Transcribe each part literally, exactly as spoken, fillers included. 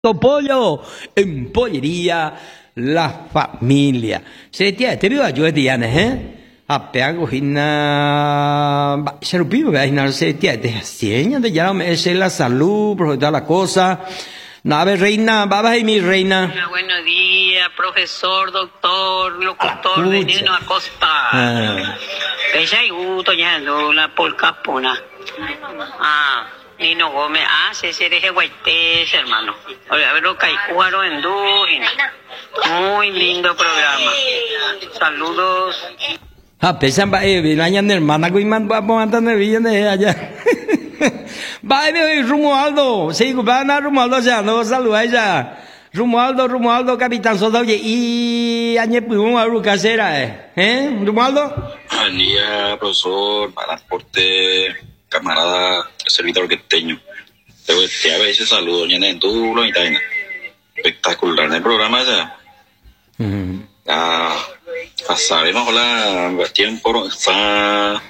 Pollo en Pollería La Familia. Se tiene, te veo yo de Yana, ¿eh? A peago hina, se lo pido, hina se tiene, de cien, de ya me es la salud, por toda la cosa. Nave reina, baba y mi reina. Buenos días, profesor, doctor, locutor de Nino Acosta. Ah. Ella y gusto ya no la polca pona. Ah. Nino Gómez, ah, se se deje guaytes, hermano. Oye, a ver lo que hay, jugaro en Dúgina. Muy lindo programa. Saludos. Ah, pesan va, eh, vilaña de hermana, guiman, va, pongan de villan de allá. Va, eh, Romualdo, sí, van a Romualdo, ya, no, saluda ella. Romualdo, Romualdo, capitán soldado, y añe, pues, un aru casera, eh. ¿Eh, Romualdo? Buen día, profesor, transporte, camarada, servidor queteño. Te voy a ver ese saludo, ñene, en tu lo y taina. Espectacular en el programa ya. Mm. Ah, pasaremos la tiempo, está.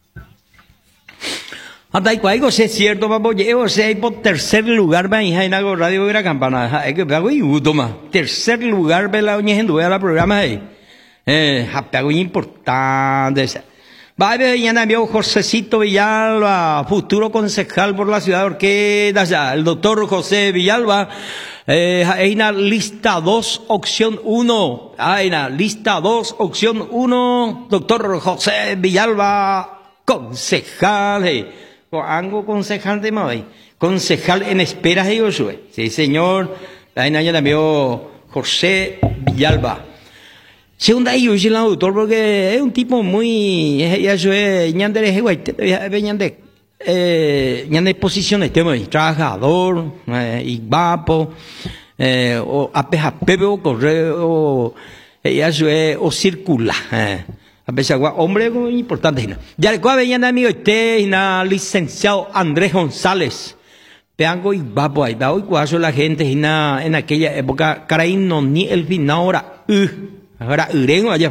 Hasta ahí cuando es cierto, papo, llevo, o sea, por tercer lugar, va, hija, en algo radio, era campana, es que hago y toma. Tercer lugar, ve la oña, en la programa ahí. Eh, algo importante, esa. Va a ver, ya envió Josecito Villalba, futuro concejal por la ciudad de Orqueda, ya, el doctor José Villalba, eh, hay una lista dos, opción uno, hay una lista dos, opción uno, doctor José Villalba, concejal, eh, algo concejal de Mavey, concejal en espera de Josué, sí señor, hay una ya envió José Villalba. Segunda y el autor porque es un tipo muy eso es ñande es güey ñande eh ñande posiciones tema trabajador eh, y vapo eh o apeja pepe o correo eso es o circula eh a pesar hombre muy importante ya le cuave ñande amigo este na licenciado Andrés González peango y vapo ahí da hoy cuaso la gente na en aquella época caray no ni el fin ahora uh, ahora Urengo allá.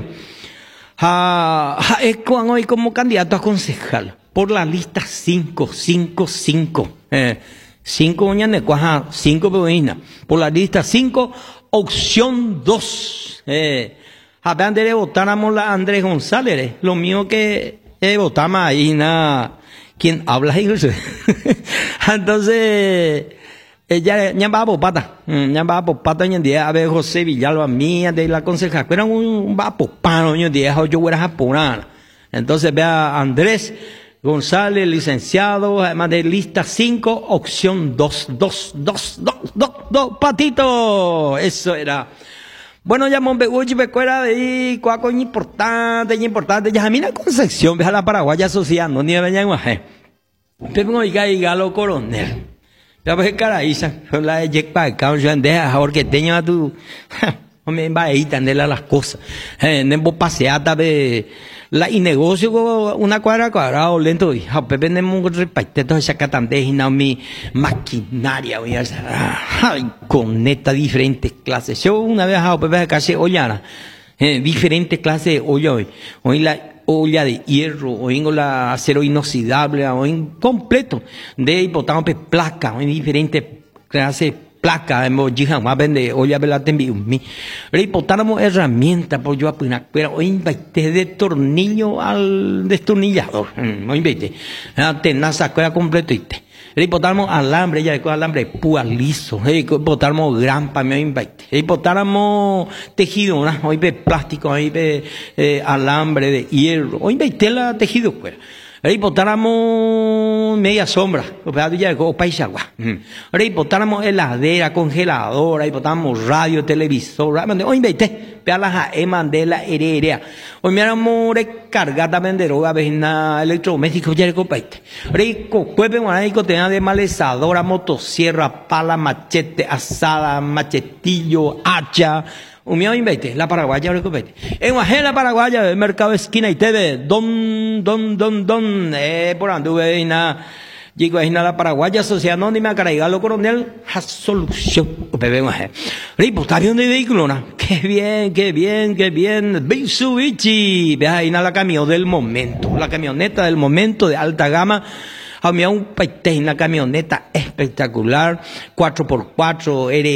Ha, ha, es hoy como candidato a concejal por la lista cinco, cinco, cinco. Eh, cinco ñane cuaja, cinco peoína. Por la lista cinco, opción dos. Eh, a ver, de votáramos a Andrés González. Eh. Lo mío que eh, votamos ahí, na, quien habla ahí. Entonces, ella ya va a popata, ya va a popata en día a ver José Villalba mía de la concejal, era un va a popano en día yo era japonana. Entonces vea Andrés González, licenciado, además de lista cinco, opción dos, dos, dos, dos, dos, dos, patito. Eso era. Bueno, ya Monbe Uchi Becuera de cuaco importante, importante, ya mira Concepción, vea la paraguaya social, no ni de Beñaguaje. Pero no diga y galo coronel. Ya pues caraíza, son la de Jack Pack, yo andé a porque tenía tu, me va a ir a las cosas. Eh, nembo paseata de la y negocio una cuadra cuadrado lento y a pepe nemo repite todo esa catande y no mi maquinaria voy a hacer, ay, con neta diferentes clases. Yo una vez a pepe casi ollana, eh, diferentes clases de olla hoy, hoy la olla de hierro, o en la acero inoxidable, o en completo, de hipotamo placa, o en diferentes clases de placa, hemos llegado más vende olla de la tembi, mi, hipotamo herramienta, por yo apenas, pero hoy invité de tornillo al destornillador, no invité, tenaza, cuera completo, y te. Hipotálamo alambre, ya de alambre púa liso, hipotálamo gran para mí invite, hipotálamo tejido, ¿no? Hoy ve plástico, hoy ve eh, alambre de hierro, hoy ve tela tejido, pues. Hipotálamo media sombra, ya de paisagua. Ahora hipotálamo heladera, congeladora, hipotálamo radio, televisor, hoy ve te, vea la mandela heredera. Hoy me amo recargar también de droga, vena electrodomésticos, ya de copaite. Rico, cuepe, guanaico, tenía de malezadora, motosierra, pala, machete, asada, machetillo, hacha. Un mío invite, la paraguaya, recupete. En la paraguaya, el mercado esquina y T V, don, don, don, don, eh, por anduve, na, digo, es la paraguaya, sociedad anónima, Caraigalo Coronel, a solución, bebé, mujer. Ripo, está bien de vehículo, ¿no? Qué bien, qué bien, qué bien. Mitsubishi, ve ahí, la camión del momento, la camioneta del momento de alta gama. Había un paité, una camioneta espectacular, cuatro por cuatro,